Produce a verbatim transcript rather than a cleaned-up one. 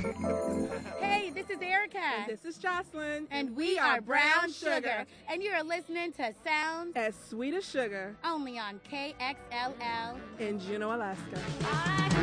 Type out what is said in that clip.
Hey, this is Erica. And this is Jocelyn. And we, we are Brown Sugar. Sugar. And you're listening to Sounds as Sweet as Sugar. Only on K X L L in Juneau, Alaska. I